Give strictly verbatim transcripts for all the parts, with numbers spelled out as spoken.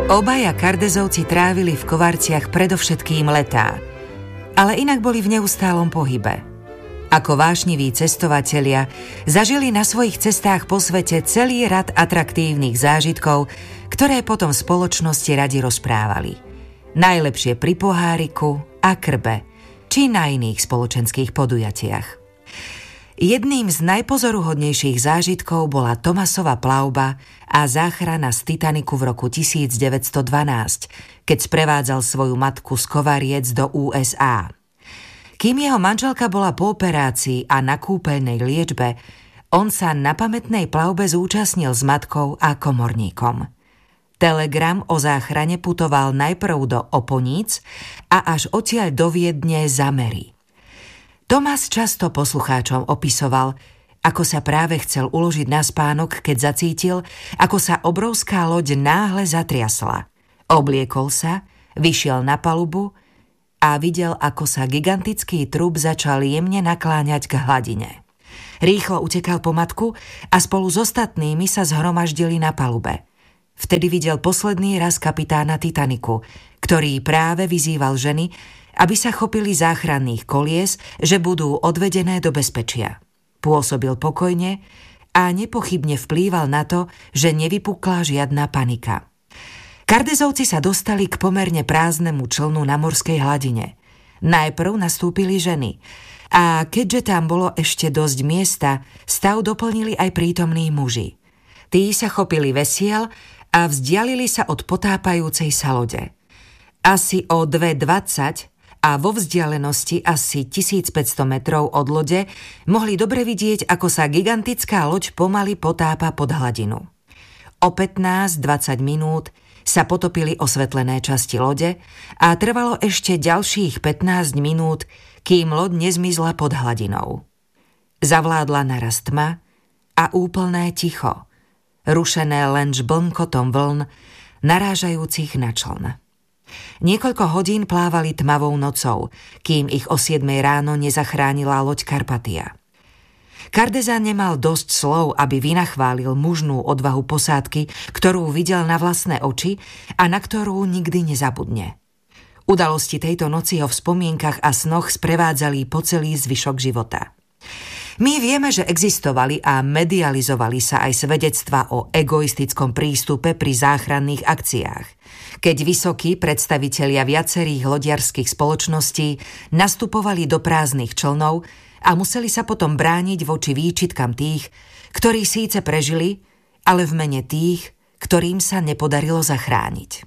Obaja Kardezovci trávili v Kovarciach predovšetkým letá, ale inak boli v neustálom pohybe. Ako vášniví cestovatelia zažili na svojich cestách po svete celý rad atraktívnych zážitkov, ktoré potom v spoločnosti radi rozprávali. Najlepšie pri poháriku a krbe, či na iných spoločenských podujatiach. Jedným z najpozoruhodnejších zážitkov bola Thomasova plavba a záchrana z Titaniku v roku devätnásťstodvanásť, keď sprevádzal svoju matku z Kovariec do ú es á. Kým jeho manželka bola po operácii a na kúpeľnej liečbe, on sa na pamätnej plavbe zúčastnil s matkou a komorníkom. Telegram o záchrane putoval najprv do Oponíc a až odtiaľ do Viedne za Mary. Thomas často poslucháčom opisoval, ako sa práve chcel uložiť na spánok, keď zacítil, ako sa obrovská loď náhle zatriasla. Obliekol sa, vyšiel na palubu a videl, ako sa gigantický trup začal jemne nakláňať k hladine. Rýchlo utekal po matku a spolu s ostatnými sa zhromaždili na palube. Vtedy videl posledný raz kapitána Titaniku, ktorý práve vyzýval ženy, aby sa chopili záchranných kolies, že budú odvedené do bezpečia. Pôsobil pokojne a nepochybne vplýval na to, že nevypukla žiadna panika. Kardezovci sa dostali k pomerne prázdnemu člnu na morskej hladine. Najprv nastúpili ženy a keďže tam bolo ešte dosť miesta, stav doplnili aj prítomní muži. Tí sa chopili vesiel a vzdialili sa od potápajúcej sa lode. Asi o dve dvadsať a vo vzdialenosti asi tisícpäťsto metrov od lode mohli dobre vidieť, ako sa gigantická loď pomaly potápa pod hladinu. O pätnásť dvadsať minút sa potopili osvetlené časti lode a trvalo ešte ďalších pätnásť minút, kým loď nezmizla pod hladinou. Zavládla naraz tma a úplné ticho, rušené len žblnkotom vln, narážajúcich na čln. Niekoľko hodín plávali tmavou nocou, kým ich o siedmej ráno nezachránila loď Karpatia. Kardezan nemal dosť slov, aby vynachválil mužnú odvahu posádky, ktorú videl na vlastné oči a na ktorú nikdy nezabudne. Udalosti tejto noci ho v spomienkach a snoch sprevádzali po celý zvyšok života. My vieme, že existovali a medializovali sa aj svedectvá o egoistickom prístupe pri záchranných akciách, keď vysokí predstavitelia viacerých lodiarských spoločností nastupovali do prázdnych člnov a museli sa potom brániť voči výčitkam tých, ktorí síce prežili, ale v mene tých, ktorým sa nepodarilo zachrániť.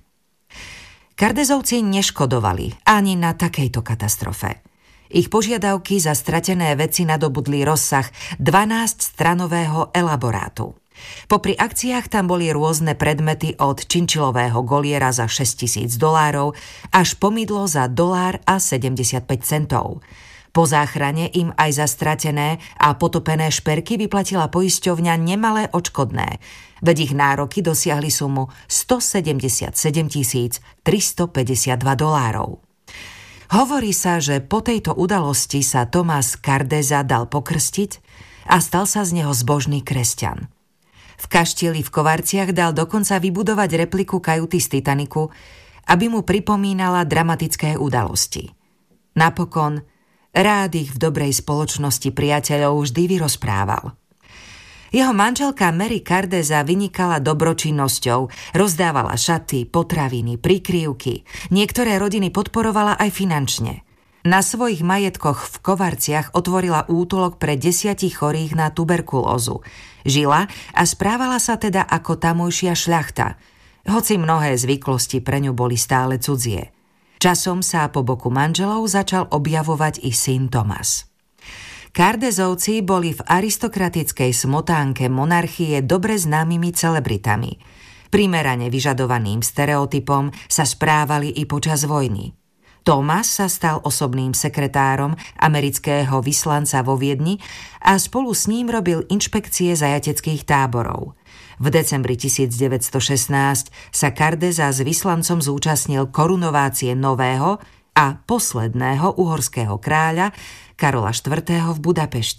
Kardezovci neškodovali ani na takejto katastrofe. Ich požiadavky za stratené veci nadobudli rozsah dvanásťstranového elaborátu. Popri akciách tam boli rôzne predmety od činčilového goliera za šesťtisíc dolárov až po mydlo za dolár a sedemdesiatpäť centov. Po záchrane im aj za stratené a potopené šperky vyplatila poisťovňa nemalé odškodné, veď ich nároky dosiahli sumu stosedemdesiatsedem tisíc tristopäťdesiatdva dolárov. Hovorí sa, že po tejto udalosti sa Thomas Kardeza dal pokrstiť a stal sa z neho zbožný kresťan. V kaštieli v Kovarciach dal dokonca vybudovať repliku kajuty z Titaniku, aby mu pripomínala dramatické udalosti. Napokon rád ich v dobrej spoločnosti priateľov vždy vyrozprával. Jeho manželka Mary Kardeza vynikala dobročinnosťou, rozdávala šaty, potraviny, prikryvky. Niektoré rodiny podporovala aj finančne. Na svojich majetkoch v Kovarciach otvorila útulok pre desiatich chorých na tuberkulózu. Žila a správala sa teda ako tamojšia šľachta, hoci mnohé zvyklosti pre ňu boli stále cudzie. Časom sa po boku manželov začal objavovať i syn Thomas. Kardezovci boli v aristokratickej smotánke monarchie dobre známymi celebritami. Primerane vyžadovaným stereotypom sa správali i počas vojny. Thomas sa stal osobným sekretárom amerického vyslanca vo Viedni a spolu s ním robil inšpekcie zajateckých táborov. V decembri devätnásťstošestnásť sa Kardeza s vyslancom zúčastnil korunovácie nového a posledného uhorského kráľa Karola štvrtého v Budapešti.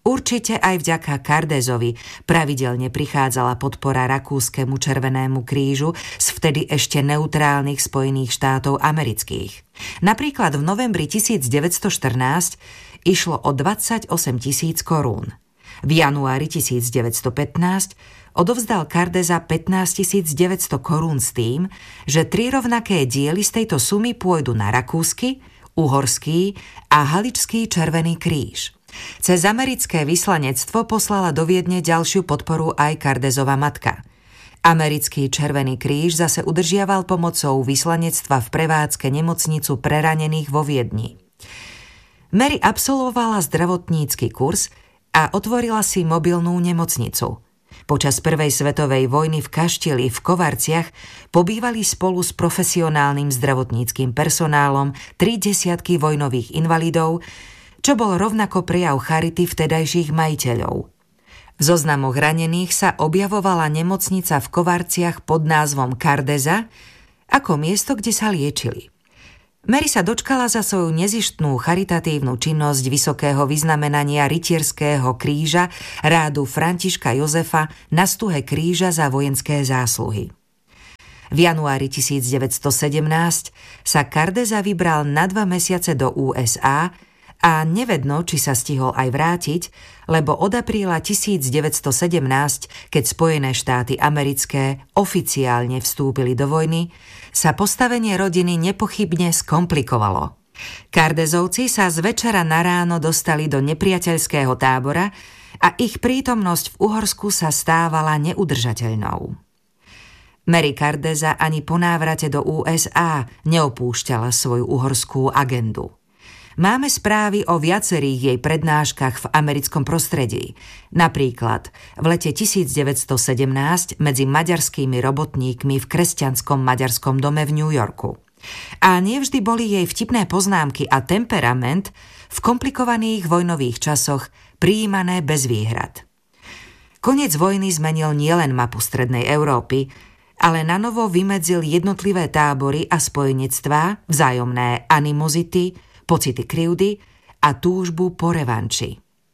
Určite aj vďaka Kardezovi pravidelne prichádzala podpora Rakúskemu Červenému krížu z vtedy ešte neutrálnych Spojených štátov amerických. Napríklad v novembri tisícdeväťstoštrnásť išlo o dvadsaťosem tisíc korún. V januári tisícdeväťstopätnásť odovzdal Kardeza pätnásťtisícdeväťsto korún s tým, že tri rovnaké diely z tejto sumy pôjdu na rakúsky, uhorský a haličský Červený kríž. Cez americké vyslanectvo poslala do Viedne ďalšiu podporu aj Kardezova matka. Americký Červený kríž zase udržiaval pomocou vyslanectva v prevádzke nemocnicu pre ranených vo Viedni. Mary absolvovala zdravotnícky kurz a otvorila si mobilnú nemocnicu. Počas prvej svetovej vojny v kaštieli v Kovarciach pobývali spolu s profesionálnym zdravotníckym personálom tri desiatky vojnových invalidov, čo bol rovnako prejav charity vtedajších majiteľov. V zoznamoch ranených sa objavovala nemocnica v Kovarciach pod názvom Kardeza ako miesto, kde sa liečili. Mary sa dočkala za svoju nezištnú charitatívnu činnosť vysokého vyznamenania rytierského kríža rádu Františka Jozefa na stuhe kríža za vojenské zásluhy. V januári tisícdeväťstosedemnásť sa Kardeza vybral na dva mesiace do ú es á a nevedno, či sa stihol aj vrátiť, lebo od apríla tisícdeväťstosedemnásť, keď Spojené štáty americké oficiálne vstúpili do vojny, sa postavenie rodiny nepochybne skomplikovalo. Kardezovci sa z večera na ráno dostali do nepriateľského tábora a ich prítomnosť v Uhorsku sa stávala neudržateľnou. Mary Kardeza ani po návrate do ú es á neopúšťala svoju uhorskú agendu. Máme správy o viacerých jej prednáškach v americkom prostredí. Napríklad v lete tisícdeväťstosedemnásť medzi maďarskými robotníkmi v kresťanskom maďarskom dome v New Yorku. A nevždy boli jej vtipné poznámky a temperament v komplikovaných vojnových časoch prijímané bez výhrad. Koniec vojny zmenil nielen mapu strednej Európy, ale nanovo vymedzil jednotlivé tábory a spojenectvá, vzájomné animozity, pocity krivdy a túžbu po revanči.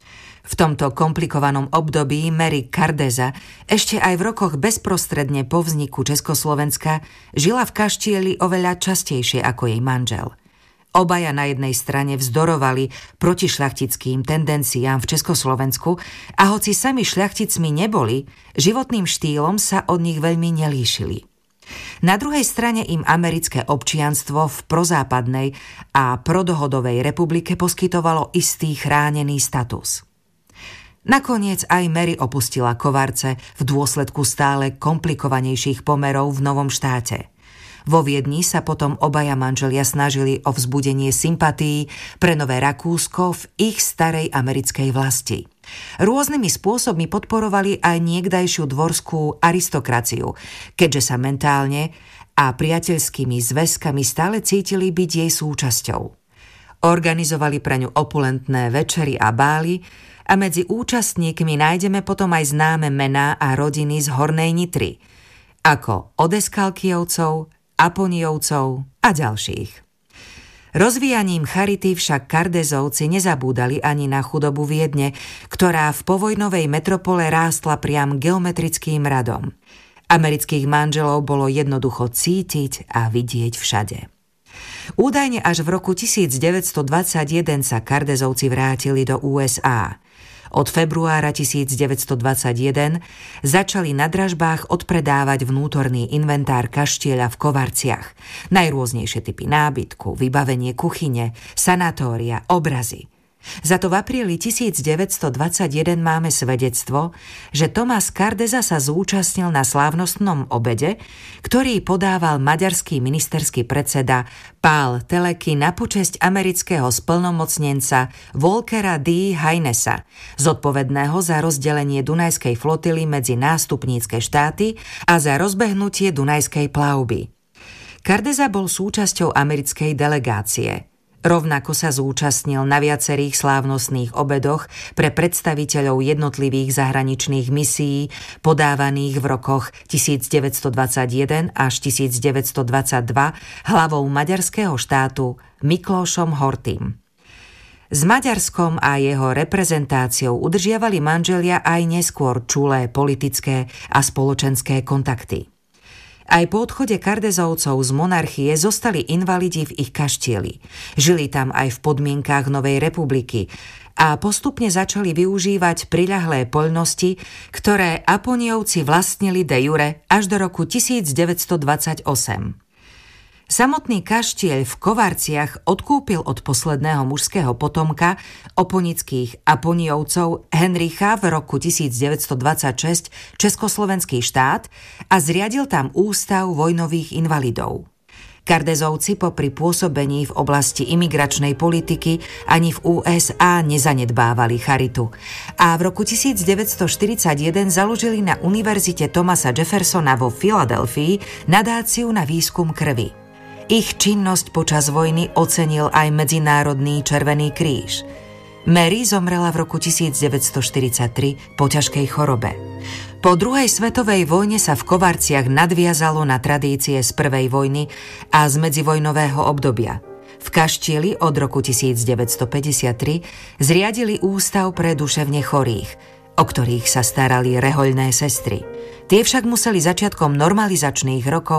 V tomto komplikovanom období Mary Kardeza ešte aj v rokoch bezprostredne po vzniku Československa žila v kaštieli oveľa častejšie ako jej manžel. Obaja na jednej strane vzdorovali protišľachtickým tendenciám v Československu a hoci sami šľachticmi neboli, životným štýlom sa od nich veľmi nelíšili. Na druhej strane im americké občianstvo v prozápadnej a prodohodovej republike poskytovalo istý chránený status. Nakoniec aj Mary opustila Kovarce v dôsledku stále komplikovanejších pomerov v novom štáte. Vo Viedni sa potom obaja manželia snažili o vzbudenie sympatií pre Nové Rakúsko v ich starej americkej vlasti. Rôznymi spôsobmi podporovali aj niekdajšiu dvorskú aristokraciu, keďže sa mentálne a priateľskými zväzkami stále cítili byť jej súčasťou. Organizovali pre ňu opulentné večery a bály a medzi účastníkmi nájdeme potom aj známe mená a rodiny z Hornej Nitry, ako Odeskalkijovcov, Aponiovcov a ďalších. Rozvíjaním charity však Kardezovci nezabúdali ani na chudobu Viedne, ktorá v povojnovej metropole rástla priam geometrickým radom. Amerických manželov bolo jednoducho cítiť a vidieť všade. Údajne až v roku tisícdeväťstodvadsaťjeden sa Kardezovci vrátili do ú es á. Od februára tisícdeväťstodvadsaťjeden začali na dražbách odpredávať vnútorný inventár kaštieľa v Kovarciach. Najrôznejšie typy nábytku, vybavenie kuchyne, sanatória, obrazy. Za to v apríli tisícdeväťstodvadsaťjeden máme svedectvo, že Tomás Kardeza sa zúčastnil na slávnostnom obede, ktorý podával maďarský ministerský predseda Pál Teleki na počesť amerického splnomocnenca Volkera D. Heinesa, zodpovedného za rozdelenie Dunajskej flotily medzi nástupnícke štáty a za rozbehnutie Dunajskej plavby. Kardeza bol súčasťou americkej delegácie. Rovnako sa zúčastnil na viacerých slávnostných obedoch pre predstaviteľov jednotlivých zahraničných misií podávaných v rokoch tisícdeväťstodvadsaťjeden až tisícdeväťstodvadsaťdva hlavou maďarského štátu Miklóšom Hortym. S Maďarskom a jeho reprezentáciou udržiavali manželia aj neskôr čulé politické a spoločenské kontakty. Aj po odchode Kardezovcov z monarchie zostali invalidi v ich kaštieli. Žili tam aj v podmienkách Novej republiky a postupne začali využívať priľahlé poľnosti, ktoré Aponiovci vlastnili de jure až do roku tisícdeväťstodvadsaťosem. Samotný kaštieľ v Kovarciach odkúpil od posledného mužského potomka oponických Aponiovcov Henricha v roku tisícdeväťstodvadsaťšesť Československý štát a zriadil tam ústav vojnových invalidov. Kardezovci popri pôsobení v oblasti imigračnej politiky ani v ú es á nezanedbávali charitu a v roku tisícdeväťstoštyridsaťjeden založili na Univerzite Thomasa Jeffersona vo Filadelfii nadáciu na výskum krvi. Ich činnosť počas vojny ocenil aj Medzinárodný Červený kríž. Mary zomrela v roku tisícdeväťstoštyridsaťtri po ťažkej chorobe. Po druhej svetovej vojne sa v Kovarciach nadviazalo na tradície z prvej vojny a z medzivojnového obdobia. V kaštieli od roku tisícdeväťstopäťdesiattri zriadili ústav pre duševne chorých, o ktorých sa starali rehoľné sestry. Tie však museli začiatkom normalizačných rokov